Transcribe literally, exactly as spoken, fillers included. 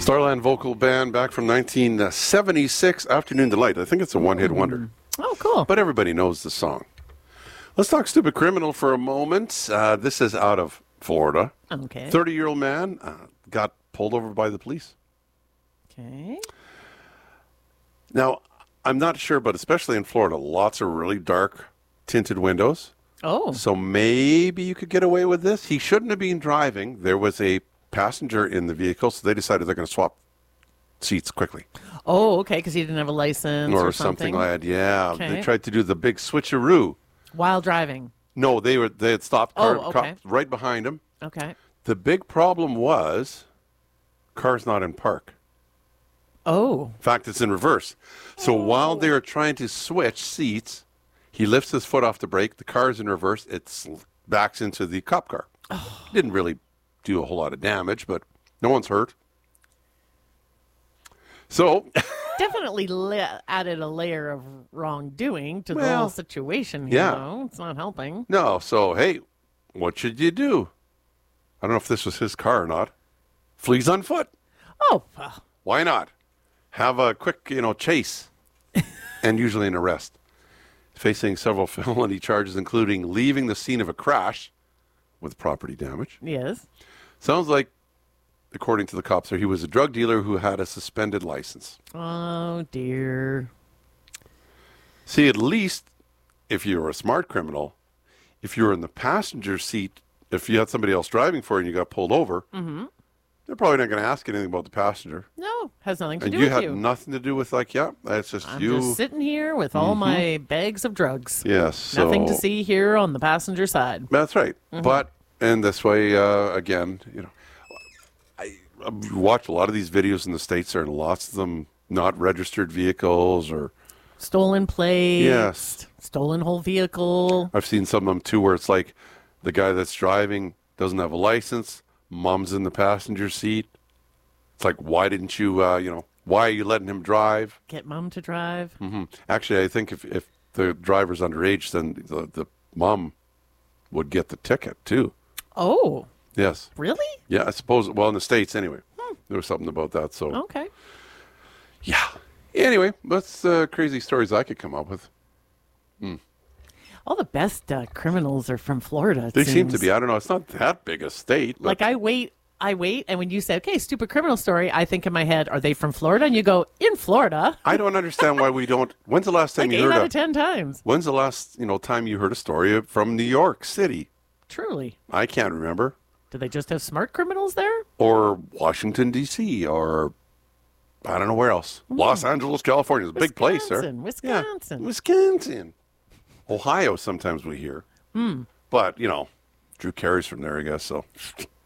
Starland Vocal Band back from nineteen seventy-six, Afternoon Delight. I think it's a one-hit wonder. Oh, cool. But everybody knows the song. Let's talk Stupid Criminal for a moment. Uh, this is out of Florida. Okay. thirty-year-old man uh, got pulled over by the police. Okay. Now, I'm not sure, but especially in Florida, lots of really dark tinted windows. Oh. So maybe you could get away with this. He shouldn't have been driving. There was a passenger in the vehicle, so they decided they're going to swap seats quickly. Oh, okay, because he didn't have a license or, Or something like that, yeah. Okay. They tried to do the big switcheroo. While driving. No, they were they had stopped car, Oh, okay. cop right behind him. Okay. The big problem was car's not in park. Oh. In fact, it's in reverse. So Oh. while they were trying to switch seats, he lifts his foot off the brake. The car's in reverse. It sl- backs into the cop car. Oh. Didn't really do a whole lot of damage, but no one's hurt. So, Definitely la- added a layer of wrongdoing to the Well, whole situation here, yeah. though. It's not helping. no. So, hey, what should you do? I don't know if this was his car or not. Flees on foot. Oh, well, Why not? Have a quick, you know, chase and usually an arrest. Facing several felony charges, including leaving the scene of a crash with property damage. yes. Sounds like, according to the cops, there he was a drug dealer who had a suspended license. Oh, dear. See, at least if you were a smart criminal, if you were in the passenger seat, if you had somebody else driving for you and you got pulled over, Mm-hmm. they're probably not going to ask anything about the passenger. No, has nothing to And do you with had you. nothing to do with, like, yeah, that's just I'm you. just sitting here with all my bags of drugs. Yes. So Nothing to see here on the passenger side. That's right. Mm-hmm. But, and this way, uh, again, you know, I, I watch a lot of these videos in the States. There are lots of them not registered vehicles, or Stolen plates. Yes. Stolen whole vehicle. I've seen some of them too where it's like the guy that's driving doesn't have a license, mom's in the passenger seat. It's like, why didn't you, uh, you know, why are you letting him drive? Get mom to drive. hmm Actually, I think if, if the driver's underage, then the, the mom would get the ticket too. Oh, Yes. really? Yeah, I suppose. Well, in the States, anyway, there was something about that. So, Okay. yeah. Anyway, that's uh, crazy stories I could come up with. All the best uh, criminals are from Florida. it They seem to seems. be. I don't know. It's not that big a state. But Like I wait, I wait, and when you say, "Okay, stupid criminal story," I think in my head, "Are they from Florida?" And you go, "In Florida." I don't understand why we don't. When's the last time Like you eight heard out a? of ten times. When's the last you know time you heard a story from New York City? Truly. I can't remember. Do they just have smart criminals there? Or Washington D C or I don't know where else. Los Angeles, California is a big place, sir. Wisconsin, Wisconsin. Yeah, Wisconsin. Ohio, sometimes we hear. But, you know, Drew Carey's from there, I guess, so